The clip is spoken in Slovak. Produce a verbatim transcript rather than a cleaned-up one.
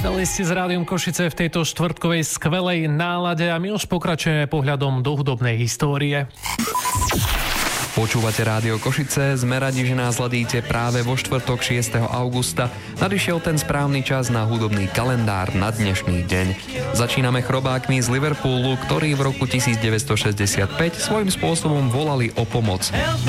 Naďalej ste s Rádiom Košice v tejto štvrtkovej skvelej nálade a my už pokračujeme pohľadom do hudobnej histórie. Počúvate Rádio Košice, sme radi, že nás hľadíte práve vo štvrtok šiesteho augusta. Nadišiel ten správny čas na hudobný kalendár na dnešný deň. Začíname chrobákmi z Liverpoolu, ktorí v roku devätnásťstošesťdesiatpäť svojím spôsobom volali o pomoc.